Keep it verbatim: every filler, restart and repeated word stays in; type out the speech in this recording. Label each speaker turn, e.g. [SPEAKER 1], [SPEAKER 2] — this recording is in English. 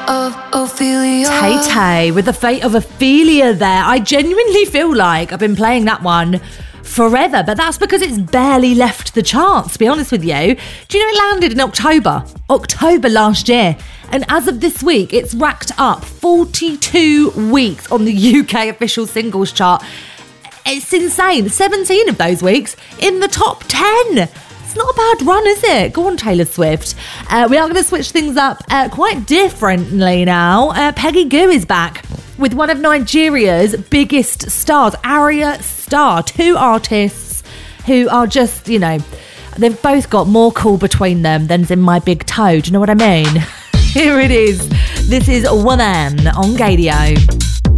[SPEAKER 1] of Ophelia.
[SPEAKER 2] Tay-Tay with the fate of Ophelia there. I genuinely feel like I've been playing that one forever, but that's because it's barely left the charts, to be honest with you. Do you know it landed in October? October last year. And as of this week, it's racked up forty-two weeks on the U K official singles chart. It's insane. seventeen of those weeks in the top ten. It's not a bad run, is it? Go on, Taylor Swift. Uh, we are going to switch things up uh, quite differently now. Uh, Peggy Gou is back with one of Nigeria's biggest stars, Arya Starr. Two artists who are just, you know, they've both got more cool between them than's in my big toe. Do you know what I mean? Here it is. This is Woman on Gadio.